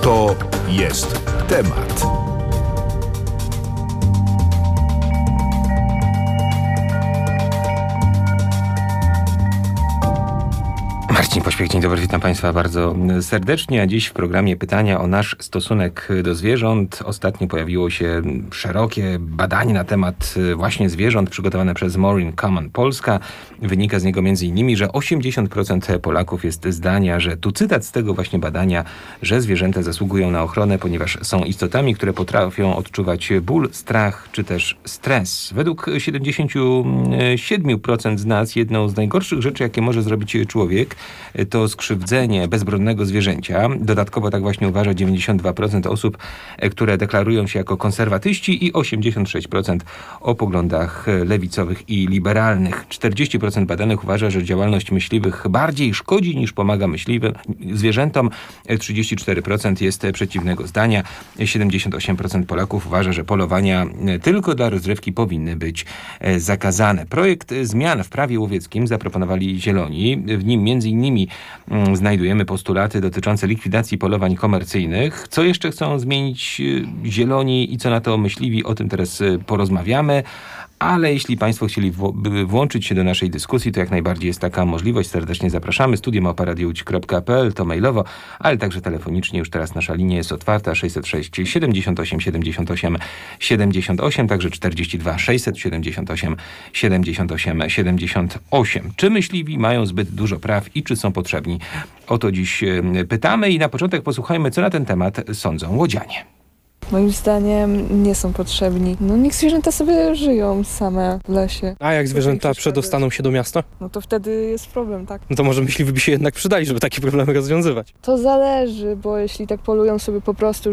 To jest temat. Marcin Pośpiech, dzień dobry, witam Państwa bardzo serdecznie. A dziś w programie pytania o nasz stosunek do zwierząt. Ostatnio pojawiło się szerokie badanie na temat właśnie zwierząt przygotowane przez Maureen Common Polska. Wynika z niego m.in., że 80% Polaków jest zdania, że tu cytat z tego właśnie badania, że zwierzęta zasługują na ochronę, ponieważ są istotami, które potrafią odczuwać ból, strach czy też stres. Według 77% z nas jedną z najgorszych rzeczy, jakie może zrobić człowiek, to skrzywdzenie bezbronnego zwierzęcia. Dodatkowo tak właśnie uważa 92% osób, które deklarują się jako konserwatyści i 86% o poglądach lewicowych i liberalnych. 40% badanych uważa, że działalność myśliwych bardziej szkodzi niż pomaga myśliwym zwierzętom. 34% jest przeciwnego zdania. 78% Polaków uważa, że polowania tylko dla rozrywki powinny być zakazane. Projekt zmian w prawie łowieckim zaproponowali Zieloni. W nim m.in. znajdujemy postulaty dotyczące likwidacji polowań komercyjnych. Co jeszcze chcą zmienić Zieloni i co na to myśliwi, o tym teraz porozmawiamy. Ale jeśli Państwo chcieli włączyć się do naszej dyskusji, to jak najbardziej jest taka możliwość. Serdecznie zapraszamy. studio@radiowłódź.pl, to mailowo, ale także telefonicznie. Już teraz nasza linia jest otwarta. 606 78 78 78, także 42 678 78 78. Czy myśliwi mają zbyt dużo praw i czy są potrzebni? O to dziś pytamy i na początek posłuchajmy, co na ten temat sądzą łodzianie. Moim zdaniem nie są potrzebni. Niech zwierzęta sobie żyją same w lesie. A jak zwierzęta przedostaną się do miasta? No to wtedy jest problem, tak? No to może myśliwi by się jednak przydali, żeby takie problemy rozwiązywać. To zależy, bo jeśli tak polują sobie po prostu,